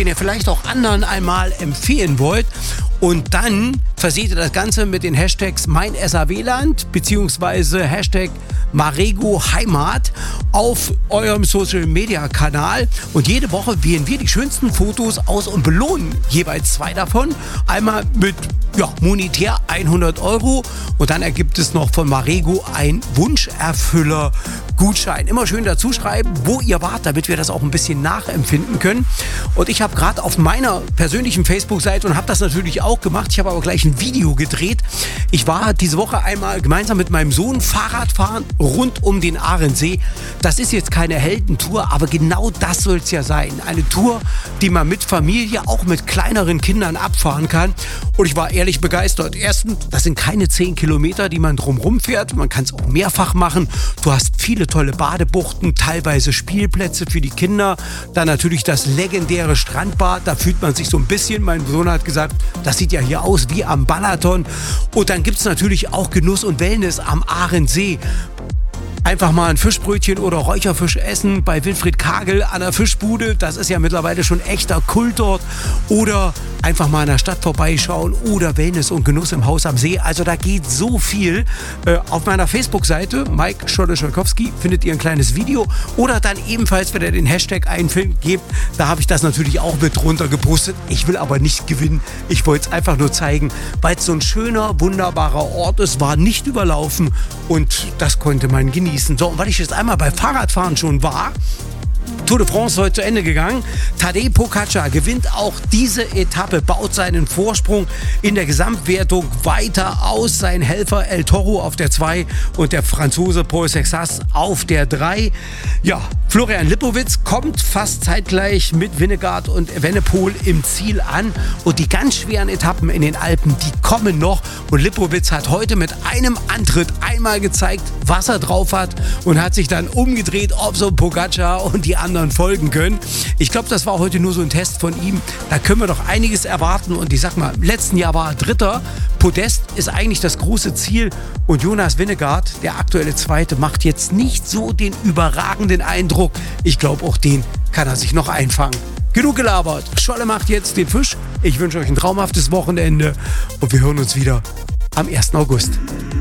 den ihr vielleicht auch anderen einmal empfehlen wollt. Und dann versieht ihr das Ganze mit den Hashtags mein-SAW-Land beziehungsweise Hashtag Marego Heimat auf eurem Social-Media-Kanal. Und jede Woche wählen wir die schönsten Fotos aus und belohnen jeweils 2 davon. Einmal mit monetär 100 € und dann ergibt es noch von Marego ein Wunscherfüller-Gutschein. Immer schön dazu schreiben, wo ihr wart, damit wir das auch ein bisschen nachempfinden können. Und ich habe gerade auf meiner persönlichen Facebook-Seite und habe das natürlich auch gemacht, ich habe aber gleich ein Video gedreht. Ich war diese Woche einmal gemeinsam mit meinem Sohn Fahrradfahren rund um den Ahrensee. Das ist jetzt keine Heldentour, aber genau das soll es ja sein. Eine Tour, die man mit Familie, auch mit kleineren Kindern abfahren kann. Und ich war ehrlich begeistert. Erstens, das sind keine 10 Kilometer, die man drumherum fährt. Man kann es auch mehrfach machen. Du hast viele tolle Badebuchten, teilweise Spielplätze für die Kinder. Dann natürlich das legendäre Strandbad. Da fühlt man sich so ein bisschen, mein Sohn hat gesagt, das sieht ja hier aus wie am Balaton. Und dann gibt es natürlich auch Genuss und Wellness am Ahrensee. Einfach mal ein Fischbrötchen oder Räucherfisch essen bei Wilfried Kagel an der Fischbude. Das ist ja mittlerweile schon echter Kult dort. Oder einfach mal in der Stadt vorbeischauen oder Wellness und Genuss im Haus am See. Also da geht so viel. Auf meiner Facebook-Seite, Mike Scholle-Scholkowski, findet ihr ein kleines Video. Oder dann ebenfalls, wenn ihr den Hashtag eingebt, da habe ich das natürlich auch mit drunter gepostet. Ich will aber nicht gewinnen. Ich wollte es einfach nur zeigen, weil es so ein schöner, wunderbarer Ort ist, war nicht überlaufen und das konnte man genießen. So, und weil ich jetzt einmal bei Fahrradfahren schon war, Tour de France heute zu Ende gegangen. Tadej Pogačar gewinnt auch diese Etappe, baut seinen Vorsprung in der Gesamtwertung weiter aus. Sein Helfer El Toro auf der 2 und der Franzose Paul Sexas auf der 3. Ja, Florian Lipowitz kommt fast zeitgleich mit Vingegaard und Evenepoel im Ziel an. Und die ganz schweren Etappen in den Alpen, die kommen noch. Und Lipowitz hat heute mit einem Antritt einmal gezeigt, was er drauf hat und hat sich dann umgedreht, ob so Pogačar und die anderen folgen können. Ich glaube, das war heute nur so ein Test von ihm. Da können wir doch einiges erwarten. Und ich sag mal, im letzten Jahr war er Dritter. Podest ist eigentlich das große Ziel. Und Jonas Vingegaard, der aktuelle Zweite, macht jetzt nicht so den überragenden Eindruck. Ich glaube, auch den kann er sich noch einfangen. Genug gelabert. Scholle macht jetzt den Fisch. Ich wünsche euch ein traumhaftes Wochenende. Und wir hören uns wieder am 1. August.